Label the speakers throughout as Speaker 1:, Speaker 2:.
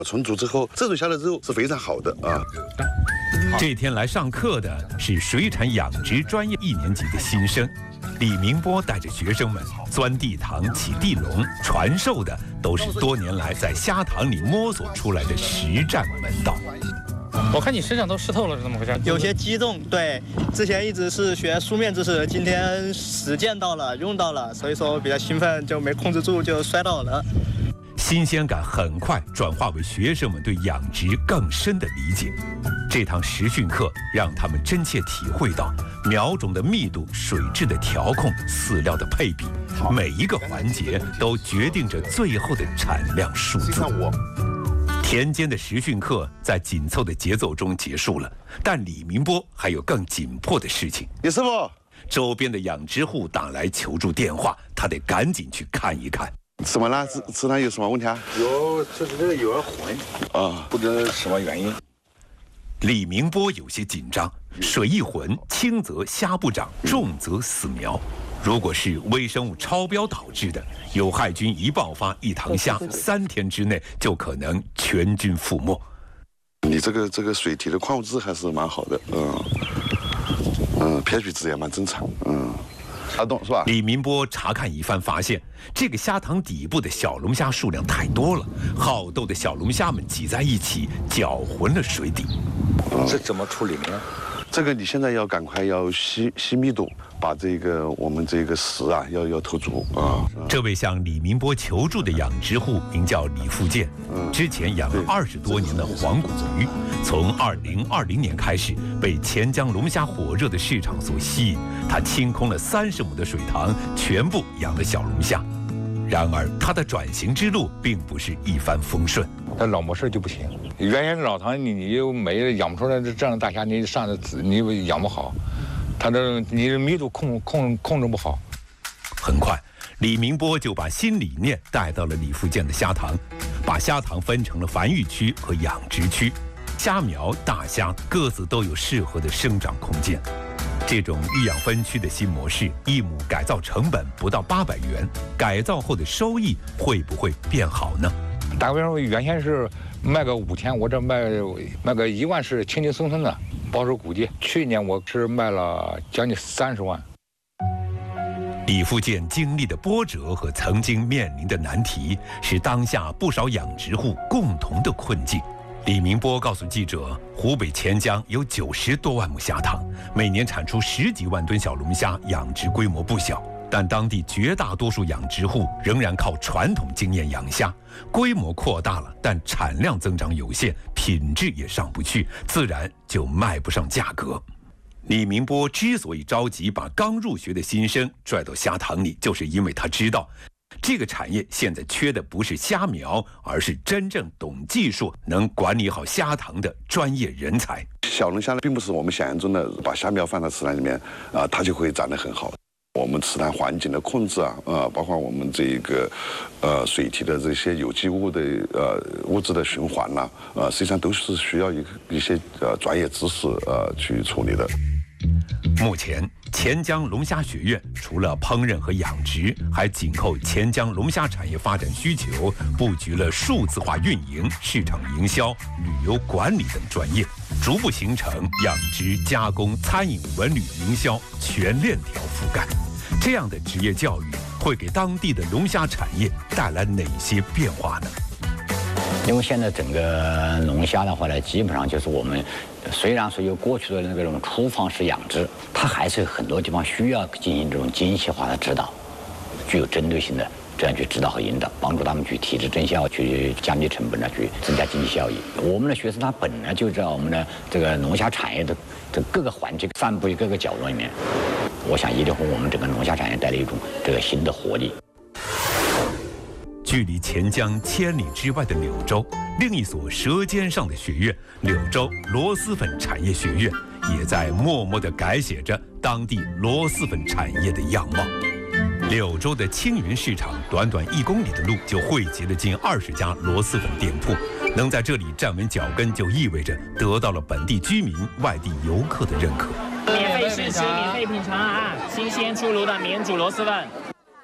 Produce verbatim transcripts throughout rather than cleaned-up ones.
Speaker 1: 纯煮之后，这种下来之后是非常好的啊。
Speaker 2: 这天来上课的是水产养殖专业一年级的新生，李明波带着学生们钻地塘、起地笼，传授的都是多年来在虾塘里摸索出来的实战门道。
Speaker 3: 我看你身上都湿透了，是怎么回事？
Speaker 4: 有些激动，对，之前一直是学书面知识，今天实践到了，用到了，所以说比较兴奋，就没控制住就摔倒了。
Speaker 2: 新鲜感很快转化为学生们对养殖更深的理解。这堂实训课让他们真切体会到苗种的密度、水质的调控、饲料的配比，每一个环节都决定着最后的产量数字。田间的实训课在紧凑的节奏中结束了，但李明波还有更紧迫的事情。
Speaker 1: 李师傅，
Speaker 2: 周边的养殖户打来求助电话，他得赶紧去看一看。
Speaker 1: 怎么了？池池塘有什么问题啊？
Speaker 5: 有，就是这个有点浑啊，不知道什么原因。
Speaker 2: 李明波有些紧张，水一浑，轻则虾不长，重则死苗。如果是微生物超标导致的，有害菌一爆发，一塘虾三天之内就可能全军覆没。
Speaker 1: 你这个这个水体的矿物质还是蛮好的，嗯嗯 ，pH 值也蛮正常，嗯。查洞是吧？
Speaker 2: 李明波查看一番，发现这个虾塘底部的小龙虾数量太多了，好斗的小龙虾们挤在一起，搅浑了水底。
Speaker 5: 嗯、这怎么处理呢？
Speaker 1: 这个你现在要赶快要吸吸密度，把这个我们这个食啊要要投足啊。
Speaker 2: 这位向李明波求助的养殖户名叫李富建，之前养了二十多年的黄骨鱼，从二零二零年开始被钱江龙虾火热的市场所吸引，他清空了三十亩的水塘，全部养了小龙虾。然而，他的转型之路并不是一帆风顺。
Speaker 5: 那老模式就不行，原先老塘你你又没养不出来这样的大虾，你上的你养不好，它的你的密度控控控制不好。
Speaker 2: 很快，李明波就把新理念带到了李富建的虾塘，把虾塘分成了繁育区和养殖区，虾苗、大虾各自都有适合的生长空间。这种育养分区的新模式，一亩改造成本不到八百元，改造后的收益会不会变好呢？
Speaker 5: 打个比方说，原先是卖个五千，我这卖卖个一万是轻轻松松的，保守估计。去年我是卖了将近三十万。
Speaker 2: 李富建经历的波折和曾经面临的难题，是当下不少养殖户共同的困境。李明波告诉记者，湖北潜江有九十多万亩虾塘，每年产出十几万吨小龙虾，养殖规模不小。但当地绝大多数养殖户仍然靠传统经验养虾，规模扩大了，但产量增长有限，品质也上不去，自然就卖不上价格。李明波之所以着急把刚入学的新生拽到虾塘里，就是因为他知道，这个产业现在缺的不是虾苗，而是真正懂技术、能管理好虾塘的专业人才。
Speaker 1: 小龙虾呢，并不是我们想象中的把虾苗放到池塘里面啊、呃，它就会长得很好。我们池塘环境的控制啊，呃，包括我们这个呃水体的这些有机物的呃物质的循环呐、啊，呃，实际上都是需要一一些呃专业知识呃去处理的。
Speaker 2: 目前，钱江龙虾学院除了烹饪和养殖，还紧扣钱江龙虾产业发展需求，布局了数字化运营、市场营销、旅游管理等专业，逐步形成养殖、加工、餐饮、文旅、营销全链条覆盖。这样的职业教育会给当地的龙虾产业带来哪些变化呢？
Speaker 6: 因为现在整个龙虾的话呢，基本上就是我们虽然说有过去的那种厨房式养殖，它还是有很多地方需要进行这种精细化的指导，具有针对性的这样去指导和引导，帮助他们去提质增效，去降低成本啊，去增加经济效益。我们的学生他本来就在我们的这个龙虾产业的这各个环节散布于各个角落里面，我想一定会为我们整个龙虾产业带来一种这个新的活力。
Speaker 2: 距离钱江千里之外的柳州，另一所舌尖上的学院——柳州螺蛳粉产业学院，也在默默地改写着当地螺蛳粉产业的样貌。柳州的青云市场，短短一公里的路就汇集了近二十家螺蛳粉店铺，能在这里站稳脚跟，就意味着得到了本地居民、外地游客的认可。
Speaker 3: 免费试吃，免费品尝啊！新鲜出炉的免煮螺蛳粉。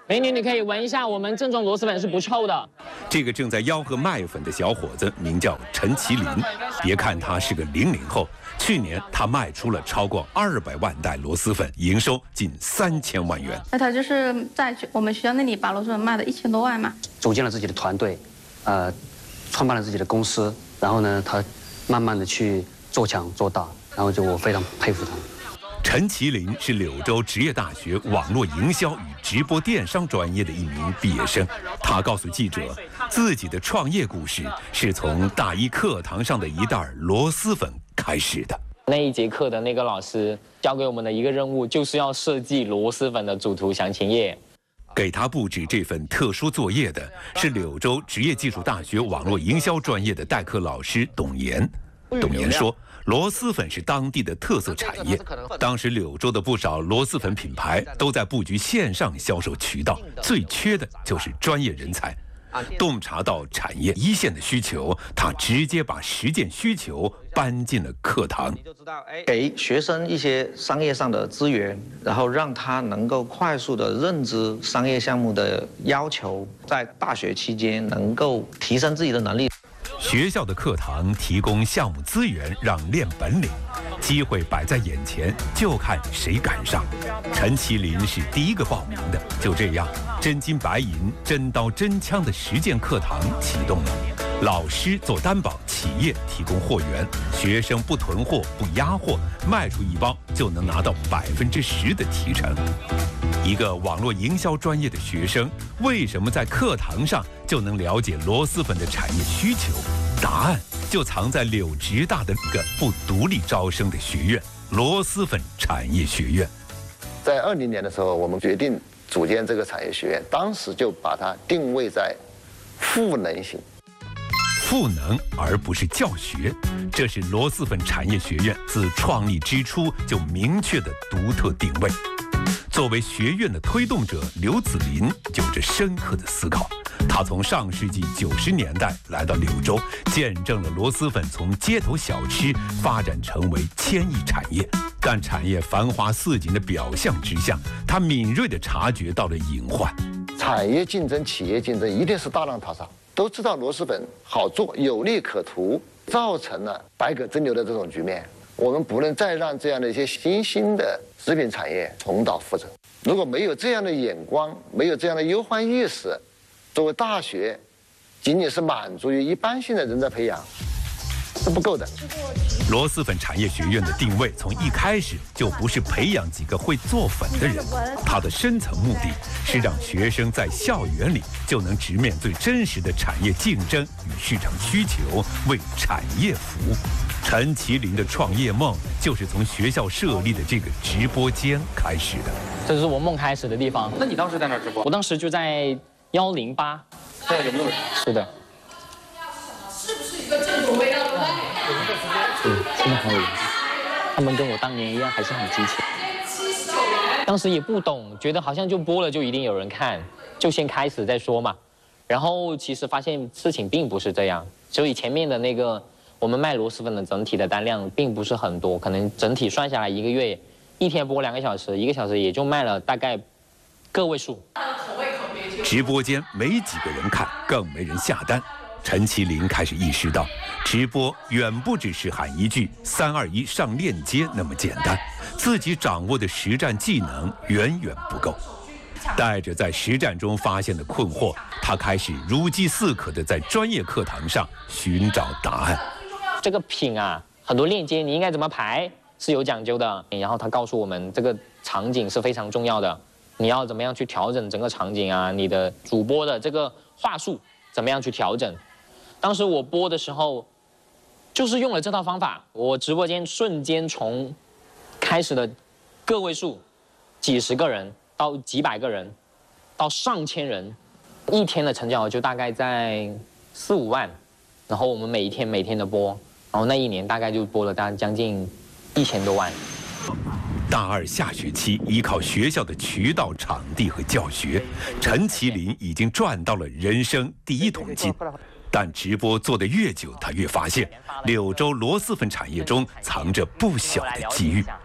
Speaker 7: 美女，你可以闻一下，我们正宗螺蛳粉是不臭的。
Speaker 2: 这个正在吆喝卖粉的小伙子名叫陈其林，别看他是个零零后，去年他卖出了超过二百万袋螺蛳粉，营收近三千万元。
Speaker 8: 那他就是在我们学校那里把螺蛳粉卖了一千多万嘛。
Speaker 9: 组建了自己的团队，呃，创办了自己的公司，然后呢，他慢慢的去做强做大，然后就我非常佩服他。
Speaker 2: 陈其林是柳州职业大学网络营销与直播电商专业的一名毕业生。他告诉记者，自己的创业故事是从大一课堂上的一袋螺蛳粉开始的。
Speaker 7: 那一节课的那个老师交给我们的一个任务，就是要设计螺蛳粉的主图详情页。
Speaker 2: 给他布置这份特殊作业的是柳州职业技术大学网络营销专业的代课老师董岩。董岩说，螺蛳粉是当地的特色产业，当时柳州的不少螺蛳粉品牌都在布局线上销售渠道，最缺的就是专业人才。洞察到产业一线的需求，他直接把实践需求搬进了课堂，
Speaker 10: 给学生一些商业上的资源，然后让他能够快速的认知商业项目的要求，在大学期间能够提升自己的能力。
Speaker 2: 学校的课堂提供项目资源，让练本领，机会摆在眼前，就看谁赶上。陈其林是第一个报名的，就这样，真金白银、真刀真枪的实践课堂启动了。老师做担保，企业提供货源，学生不囤货、不压货，卖出一包就能拿到百分之十的提成。一个网络营销专业的学生，为什么在课堂上就能了解螺蛳粉的产业需求？答案就藏在柳职大的一个不独立招生的学院——螺蛳粉产业学院。
Speaker 11: 在二零年的时候，我们决定组建这个产业学院，当时就把它定位在赋能型。
Speaker 2: 赋能而不是教学，这是螺蛳粉产业学院自创立之初就明确的独特定位。作为学院的推动者，刘子林有着深刻的思考。他从上世纪九十年代来到柳州，见证了螺蛳粉从街头小吃发展成为千亿产业。但产业繁华似锦的表象之下，他敏锐地察觉到了隐患。
Speaker 11: 产业竞争、企业竞争一定是大浪淘沙。都知道螺蛳粉好做、有利可图，造成了百舸争流的这种局面。我们不能再让这样的一些新兴的食品产业重蹈覆辙。如果没有这样的眼光，没有这样的忧患意识，作为大学仅仅是满足于一般性的人才培养是不够的。
Speaker 2: 螺蛳粉产业学院的定位从一开始就不是培养几个会做粉的人，它的深层目的是让学生在校园里就能直面最真实的产业竞争与市场需求，为产业服务。陈其林的创业梦就是从学校设立的这个直播间开始的。
Speaker 7: 这是我梦开始的地方。
Speaker 3: 那你当时在哪儿直播？
Speaker 7: 我当时就在幺零八。
Speaker 3: 现在有没有人？
Speaker 7: 是的。
Speaker 12: 是不是一个正宗味道的？
Speaker 7: 对，现在还有人。他们跟我当年一样，还是很激情。当时也不懂，觉得好像就播了就一定有人看，就先开始再说嘛。然后其实发现事情并不是这样，所以前面的那个。我们卖螺蛳粉的整体的单量并不是很多，可能整体算下来一个月，一天播两个小时，一个小时也就卖了大概个位数。
Speaker 2: 直播间没几个人看，更没人下单。陈其林开始意识到，直播远不只是喊一句“三二一上链接”那么简单，自己掌握的实战技能远远不够。带着在实战中发现的困惑，他开始如饥似渴地在专业课堂上寻找答案。
Speaker 7: 这个品啊，很多链接你应该怎么排是有讲究的。然后他告诉我们，这个场景是非常重要的，你要怎么样去调整整个场景啊？你的主播的这个话术怎么样去调整？当时我播的时候，就是用了这套方法，我直播间瞬间从开始的个位数，几十个人到几百个人，到上千人，一天的成交就大概在四五万。然后我们每一天每天的播，然后那一年大概就播了大概将近一千多万。
Speaker 2: 大二下学期，依靠学校的渠道、场地和教学，陈其林已经赚到了人生第一桶金。但直播做得越久，他越发现柳州螺蛳粉产业中藏着不小的机遇。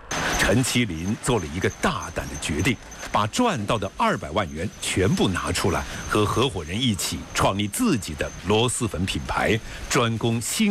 Speaker 2: 陈其林做了一个大胆的决定，把赚到的二百万元全部拿出来，和合伙人一起创立自己的螺蛳粉品牌，专攻新。